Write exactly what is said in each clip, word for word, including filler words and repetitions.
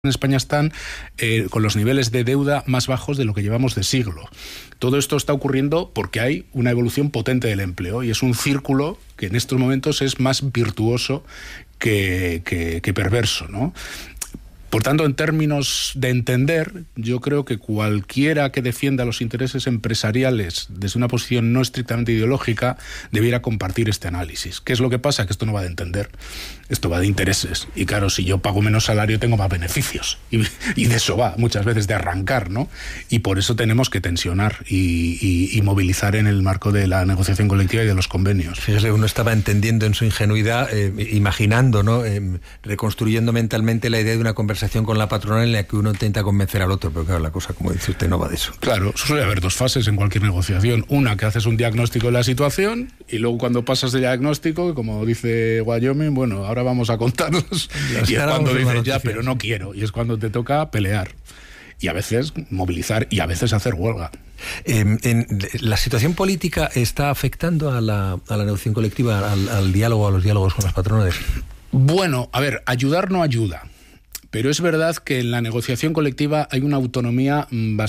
en España están eh, con los niveles de deuda más bajos de lo que llevamos de siglo. Todo esto está ocurriendo porque hay una evolución potente del empleo y es un círculo que en estos momentos es más virtuoso que, que, que perverso, ¿no? Por tanto, en términos de entender, yo creo que cualquiera que defienda los intereses empresariales desde una posición no estrictamente ideológica debiera compartir este análisis. ¿Qué es lo que pasa? Que esto no va de entender, esto va de intereses. Y claro, si yo pago menos salario tengo más beneficios. Y, y de eso va, muchas veces de arrancar, ¿no? Y por eso tenemos que tensionar y, y, y movilizar en el marco de la negociación colectiva y de los convenios. Fíjese, uno estaba entendiendo en su ingenuidad, eh, imaginando, ¿no? Eh, reconstruyendo mentalmente la idea de una conversación con la patronal en la que uno intenta convencer al otro, pero claro, la cosa, como dice usted, no va de eso. Claro, suele haber dos fases en cualquier negociación. Una, que haces un diagnóstico de la situación, y luego cuando pasas de diagnóstico, como dice Wyoming, bueno, ahora vamos a contarlos. Y es cuando dices, ya, pero no quiero. Y es cuando te toca pelear. Y a veces movilizar y a veces hacer huelga. Eh, en, ¿La situación política está afectando a la, a la negociación colectiva, al, al diálogo, a los diálogos con las patronales? Bueno, a ver, ayudar no ayuda. Pero es verdad que en la negociación colectiva hay una autonomía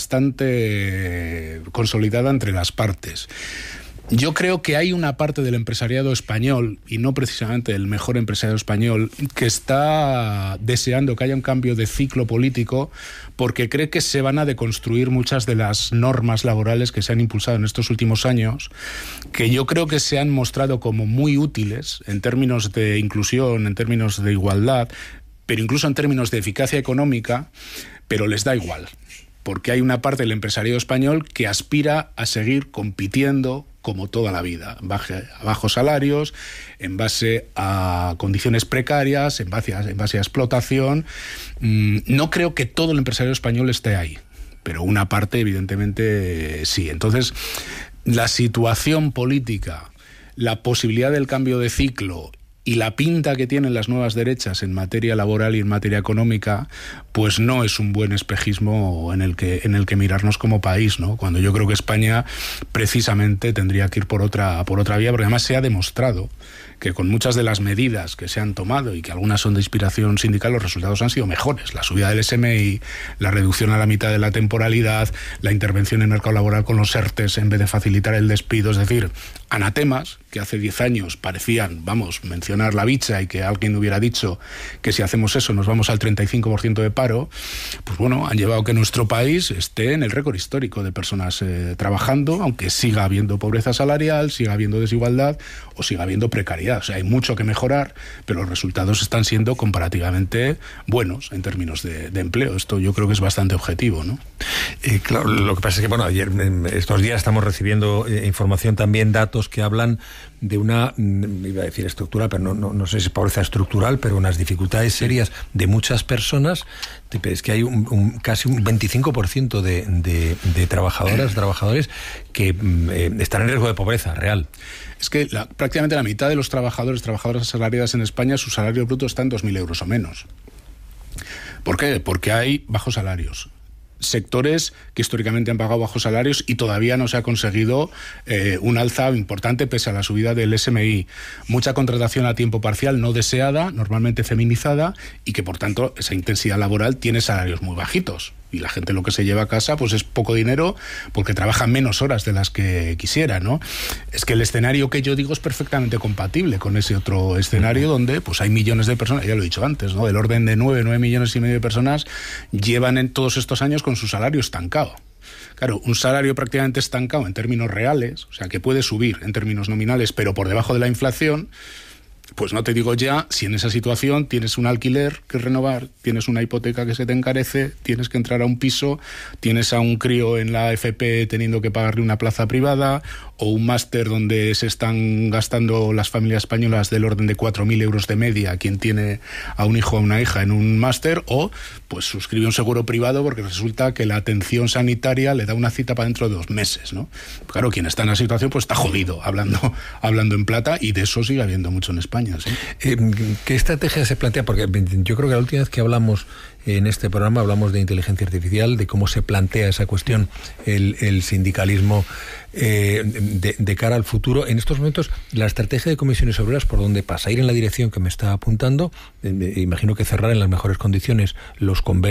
bastante consolidada entre las partes. Yo creo que hay una parte del empresariado español, y no precisamente el mejor empresariado español, que está deseando que haya un cambio de ciclo político porque cree que se van a deconstruir muchas de las normas laborales que se han impulsado en estos últimos años, que yo creo que se han mostrado como muy útiles en términos de inclusión, en términos de igualdad, pero incluso en términos de eficacia económica, pero les da igual, porque hay una parte del empresariado español que aspira a seguir compitiendo como toda la vida, a bajos salarios, en base a condiciones precarias, en base a, en base a explotación. No creo que todo el empresariado español esté ahí, pero una parte evidentemente sí. Entonces, la situación política, la posibilidad del cambio de ciclo y la pinta que tienen las nuevas derechas en materia laboral y en materia económica, pues no es un buen espejismo en el que, en el que mirarnos como país, ¿no? Cuando yo creo que España precisamente tendría que ir por otra, por otra vía, porque además se ha demostrado que con muchas de las medidas que se han tomado y que algunas son de inspiración sindical, los resultados han sido mejores. La subida del S M I, la reducción a la mitad de la temporalidad, la intervención en el mercado laboral con los ERTES en vez de facilitar el despido, es decir, anatemas que hace diez años parecían, vamos, mencionar la bicha y que alguien hubiera dicho que si hacemos eso nos vamos al treinta y cinco por ciento de paro, pues bueno, han llevado a que nuestro país esté en el récord histórico de personas eh, trabajando, aunque siga habiendo pobreza salarial, siga habiendo desigualdad o siga habiendo precariedad. O sea, hay mucho que mejorar, pero los resultados están siendo comparativamente buenos en términos de, de empleo. Esto yo creo que es bastante objetivo, ¿no? Eh, claro, lo que pasa es que, bueno, ayer, estos días estamos recibiendo eh, información también, datos que hablan de una, iba a decir estructural, pero no, no, no sé si es pobreza estructural, pero unas dificultades serias de muchas personas. Es que hay un, un, casi un veinticinco por ciento de, de, de trabajadoras, trabajadores que eh, están en riesgo de pobreza real. Es que la, prácticamente la mitad de los trabajadores, trabajadoras asalariadas en España, su salario bruto está en dos mil euros o menos. ¿Por qué? Porque hay bajos salarios. Sectores que históricamente han pagado bajos salarios y todavía no se ha conseguido eh, un alza importante pese a la subida del S M I. Mucha contratación a tiempo parcial no deseada, normalmente feminizada, y que por tanto esa intensidad laboral tiene salarios muy bajitos. Y la gente lo que se lleva a casa pues es poco dinero porque trabaja menos horas de las que quisiera, ¿no? Es que el escenario que yo digo es perfectamente compatible con ese otro escenario donde pues hay millones de personas, ya lo he dicho antes, ¿no? Del orden de nueve, nueve millones y medio de personas llevan en todos estos años con su salario estancado. Claro, un salario prácticamente estancado en términos reales, o sea, que puede subir en términos nominales, pero por debajo de la inflación. Pues no te digo ya si en esa situación tienes un alquiler que renovar, tienes una hipoteca que se te encarece, tienes que entrar a un piso, tienes a un crío en la A F P teniendo que pagarle una plaza privada o un máster donde se están gastando las familias españolas del orden de cuatro mil euros de media quien tiene a un hijo o a una hija en un máster, o pues suscribe un seguro privado porque resulta que la atención sanitaria le da una cita para dentro de dos meses, ¿no? Claro, quien está en la situación pues está jodido, hablando, hablando en plata, y de eso sigue habiendo mucho en España. años. ¿eh? Eh, ¿Qué estrategia se plantea? Porque yo creo que la última vez que hablamos en este programa hablamos de inteligencia artificial, de cómo se plantea esa cuestión el, el sindicalismo eh, de, de cara al futuro. En estos momentos, la estrategia de Comisiones Obreras, ¿por dónde pasa? Ir en la dirección que me está apuntando, eh, imagino que cerrar en las mejores condiciones los convenios